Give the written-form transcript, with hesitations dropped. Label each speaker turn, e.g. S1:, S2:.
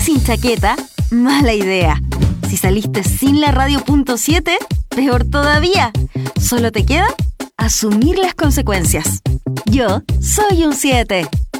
S1: sin chaqueta, mala idea. Si saliste sin la radio.7, peor todavía. Solo te queda asumir las consecuencias. Yo soy un 7.